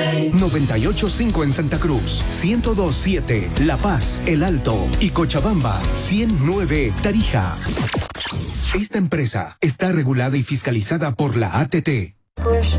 98.5 en Santa Cruz, 102.7 La Paz, El Alto y Cochabamba, 100.9 Tarija. Esta empresa está regulada y fiscalizada por la ATT. Push.